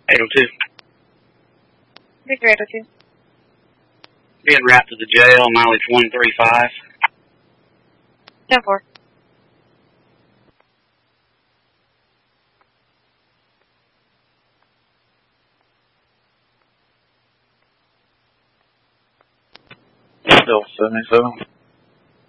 802. Victor 802. Being wrapped to the jail, mileage 135. 10-4. Still 77.